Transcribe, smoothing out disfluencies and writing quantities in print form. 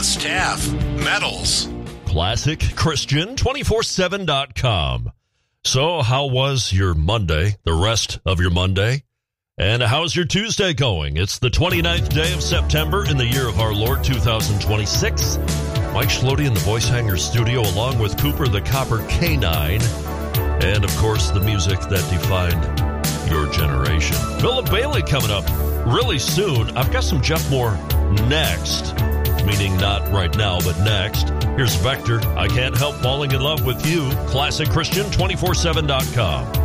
Staff, metals. ClassicChristian247.com. So, how was your Monday, the rest of your Monday? And how's your Tuesday going? It's the 29th day of September in the year of our Lord 2026. Mike Schlody in the Voice Hanger studio, along with Cooper the Copper Canine. And, of course, the music that defined your generation. Philip Bailey coming up really soon. I've got some Jeff Moore next. Meaning not right now, but next. Here's Vector. I Can't Help Falling in Love with You. ClassicChristian247.com.